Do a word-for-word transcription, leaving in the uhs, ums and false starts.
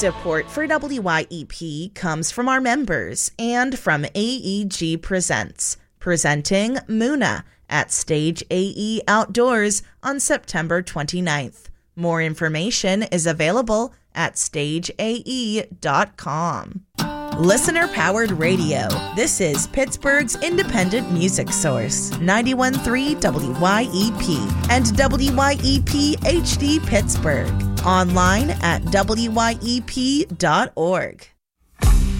Support for W Y E P comes from our members and from A E G Presents, presenting Muna at Stage A E Outdoors on September twenty-ninth. More information is available at stage a e dot com. Listener-powered radio. This is Pittsburgh's independent music source, ninety-one point three W Y E P and W Y E P H D Pittsburgh. Online at W Y E P dot org.